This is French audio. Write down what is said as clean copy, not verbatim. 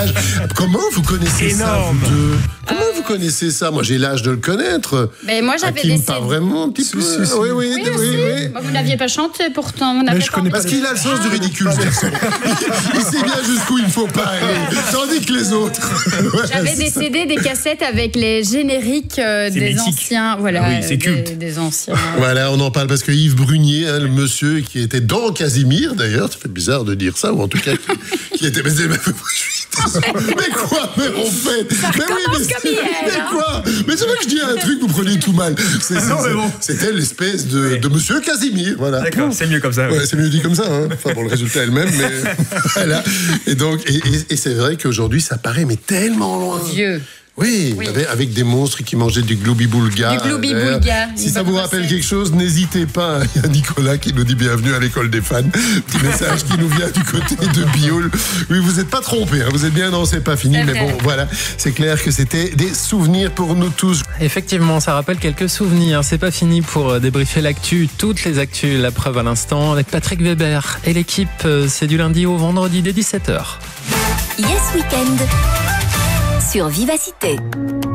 âge. Comment vous connaissez ça, vous deux? Comment vous connaissez ça? Moi, j'ai l'âge de le connaître. Mais moi, j'avais Hakim, décidé. pas vraiment, un petit peu. Oui. Moi, vous n'aviez pas chanté pourtant. Vous n'avez pas Parce qu'il a le sens du ridicule, ce garçon. Il sait bien jusqu'où il ne faut pas aller. Tandis que les autres. J'avais des CD, des cassettes avec les génériques des mythique. anciens. Voilà, Oui, c'est culte. des anciens. Voilà, on en parle parce que Yves Brunier, le monsieur qui était dans Casimir, d'ailleurs, ça fait bizarre de dire ça, ou en tout cas, qui était. Mais quoi? Mais en fait. Mais quoi? Mais c'est vrai que je dis un truc, vous prenez tout mal. C'était l'espèce de monsieur Casimir, voilà. D'accord, c'est mieux comme ça. Ouais, c'est mieux dit comme ça, hein. Enfin, bon, le résultat est le même, mais voilà. Et donc, et c'est vrai qu'aujourd'hui, ça paraît mais tellement loin. Vieux. Oui. Avec des monstres qui mangeaient du gloubi-boulga. Du gloubi-boulga. Si ça vous rappelle quelque chose, n'hésitez pas. Il y a Nicolas qui nous dit bienvenue à l'école des fans. Petit message qui nous vient du côté de Bioul. Oui, vous n'êtes pas trompés, hein. Vous êtes bien dans C'est pas fini, mais bon, voilà. C'est clair que c'était des souvenirs pour nous tous. Effectivement, ça rappelle quelques souvenirs. C'est pas fini pour débriefer l'actu, toutes les actus, la preuve à l'instant, avec Patrick Weber et l'équipe. C'est du lundi au vendredi dès 17h. Yes Weekend sur Vivacité.